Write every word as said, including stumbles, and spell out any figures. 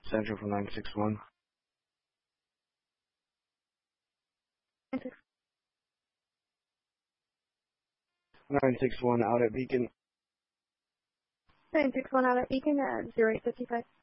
Central for nine six one. nine six one out at Beacon. nine six one out at Beacon at zero eight five five.